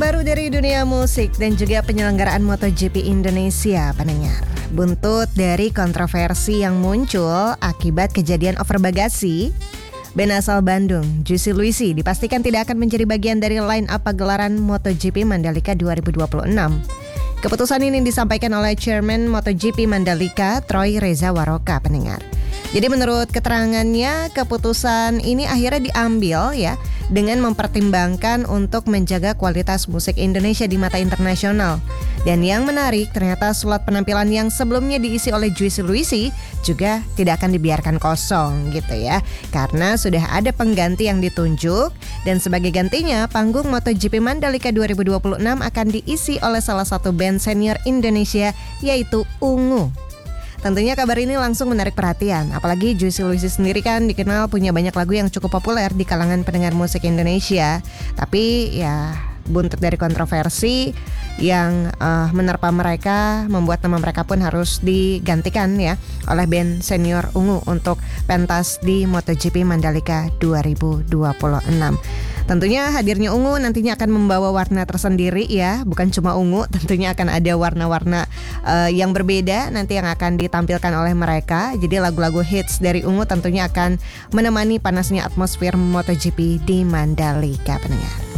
terbaru dari dunia musik dan juga penyelenggaraan MotoGP Indonesia, pendengar. Buntut dari kontroversi yang muncul akibat kejadian over bagasi, band asal Bandung, Juicy Luicy, dipastikan tidak akan menjadi bagian dari line-up pagelaran MotoGP Mandalika 2026. Keputusan ini disampaikan oleh Chairman MotoGP Mandalika, Troy Reza Waroka, pendengar. Jadi menurut keterangannya, keputusan ini akhirnya diambil ya dengan mempertimbangkan untuk menjaga kualitas musik Indonesia di mata internasional. Dan yang menarik, ternyata slot penampilan yang sebelumnya diisi oleh Juicy Luicy juga tidak akan dibiarkan kosong gitu ya. Karena sudah ada pengganti yang ditunjuk dan sebagai gantinya panggung MotoGP Mandalika 2026 akan diisi oleh salah satu band senior Indonesia yaitu Ungu. Tentunya kabar ini langsung menarik perhatian, apalagi Juicy Luicy sendiri kan dikenal punya banyak lagu yang cukup populer di kalangan pendengar musik Indonesia. Tapi ya buntut dari kontroversi yang menerpa mereka membuat nama mereka pun harus digantikan ya oleh band senior Ungu untuk pentas di MotoGP Mandalika 2026. Tentunya hadirnya Ungu nantinya akan membawa warna tersendiri ya, bukan cuma ungu, tentunya akan ada warna-warna yang berbeda nanti yang akan ditampilkan oleh mereka. Jadi lagu-lagu hits dari Ungu tentunya akan menemani panasnya atmosfer MotoGP di Mandalika, pendengar.